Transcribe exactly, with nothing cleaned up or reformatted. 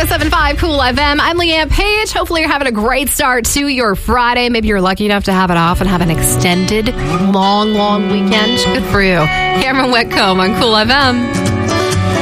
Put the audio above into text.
seven point five Cool F M. I'm Leanne Page. Hopefully you're having a great start to your Friday. Maybe you're lucky enough to have it off and have an extended, long, long weekend. Good for you. Cameron Whitcomb on Cool F M.